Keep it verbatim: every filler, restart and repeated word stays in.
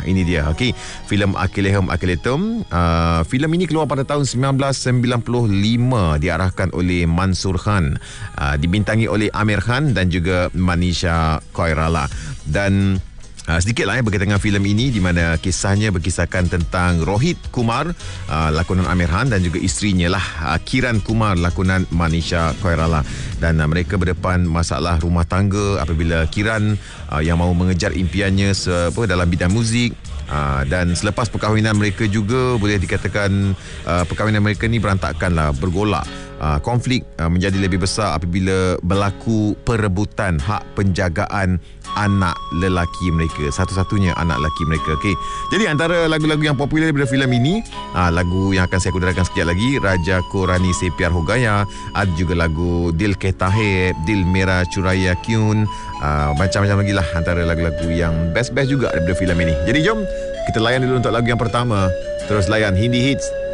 ini dia. Okey, filem Akilehum Akiletum. Uh, filem ini keluar pada tahun sembilan belas sembilan puluh lima, diarahkan oleh Mansur Khan, uh, dibintangi oleh Amir Khan dan juga Manisha Koirala. Dan Uh, sedikitlah ya berkaitan dengan filem ini, di mana kisahnya berkisahkan tentang Rohit Kumar, uh, lakonan Amir Khan, dan juga isterinya lah uh, Kiran Kumar, lakonan Manisha Koirala. Dan uh, mereka berdepan masalah rumah tangga apabila Kiran uh, yang mahu mengejar impiannya se, apa, dalam bidang muzik. Uh, dan selepas perkahwinan mereka juga boleh dikatakan uh, perkahwinan mereka ni berantakan lah, bergolak. Uh, konflik uh, menjadi lebih besar apabila berlaku perebutan hak penjagaan anak lelaki mereka, satu-satunya anak lelaki mereka. Okey, jadi antara lagu-lagu yang popular daripada filem ini, uh, lagu yang akan saya kudarakan sekejap lagi, Raja Ko Rani Se Pyar Ho Gaya, ada juga lagu Dil Kehta Hai, Dil Mera Churaya Kyun, uh, macam-macam lagi lah antara lagu-lagu yang best-best juga daripada filem ini. Jadi jom kita layan dulu untuk lagu yang pertama, terus layan Hindi Hits